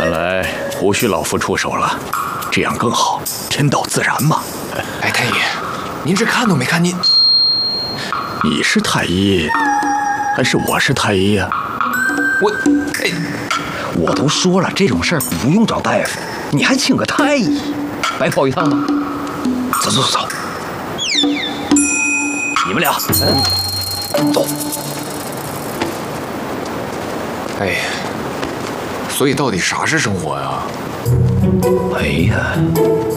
看来无需老夫出手了，这样更好，天道自然嘛。 哎，太医，您这看都没看您。 你是太医，还是我是太医呀？ 我都说了，这种事儿不用找大夫，你还请个太医，白跑一趟吧。走，你们俩，走。 哎呀，所以到底啥是生活呀？ 哎呀，